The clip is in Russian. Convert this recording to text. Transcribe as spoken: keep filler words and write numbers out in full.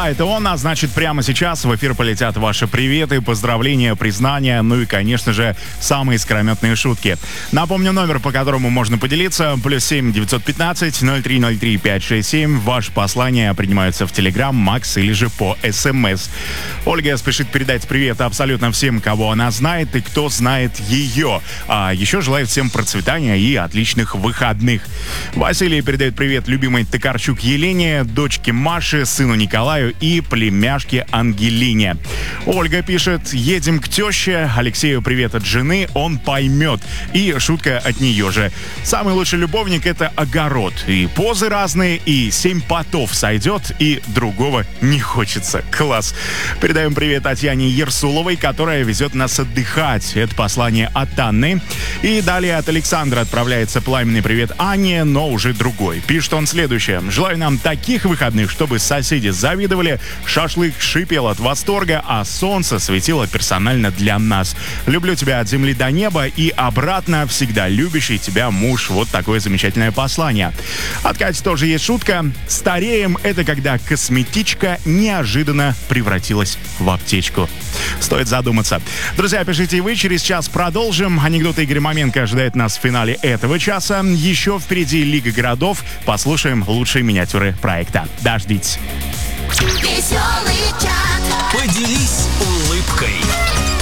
Да, это он, а значит, прямо сейчас в эфир полетят ваши приветы, поздравления, признания, ну и, конечно же, самые искрометные шутки. Напомню, номер, по которому можно поделиться, плюс семь девятьсот пятнадцать ноль три ноль три пять шесть семь. Ваши послания принимаются в Телеграм, Макс или же по СМС. Ольга спешит передать привет абсолютно всем, кого она знает и кто знает ее. А еще желает всем процветания и отличных выходных. Василий передает привет любимой Токарчук Елене, дочке Маше, сыну Николаю и племяшке Ангелине. Ольга пишет: едем к теще, Алексею привет от жены, он поймет. И шутка от нее же. Самый лучший любовник — это огород. И позы разные, и семь потов сойдет, и другого не хочется. Класс. Передаем привет Татьяне Ерсуловой, которая везет нас отдыхать. Это послание от Анны. И далее от Александра отправляется пламенный привет Анне, но уже другой. Пишет он следующее: желаю нам таких выходных, чтобы соседи завидовали, шашлык шипел от восторга, а солнце светило персонально для нас. Люблю тебя от земли до неба и обратно, всегда любящий тебя муж. Вот такое замечательное послание. От Кати тоже есть шутка. Стареем — это когда косметичка неожиданно превратилась в аптечку. Стоит задуматься. Друзья, пишите и вы. Через час продолжим. Анекдоты Игоря Маменко ожидает нас в финале этого часа. Еще впереди Лига городов. Послушаем лучшие миниатюры проекта. Дождитесь. Веселый чат. Поделись улыбкой.